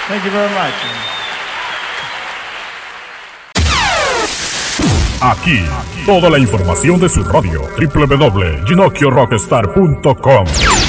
Thank you very much. Aquí, toda la información de su radio, www.ginocchiorockstar.com.